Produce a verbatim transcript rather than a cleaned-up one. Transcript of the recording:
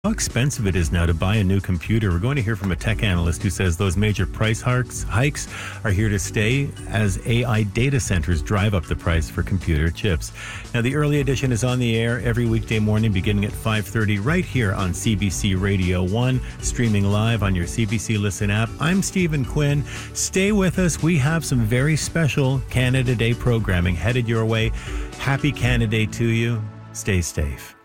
how expensive it is now to buy a new computer. We're going to hear from a tech analyst who says those major price hikes, hikes are here to stay as A I data centers drive up the price for computer chips. Now, the early edition is on the air every weekday morning beginning at five thirty right here on C B C Radio one, streaming live on your C B C Listen app. I'm Stephen Quinn. Stay with us. We have some very special Canada Day programming headed your way. Happy Canada Day to you. Stay safe.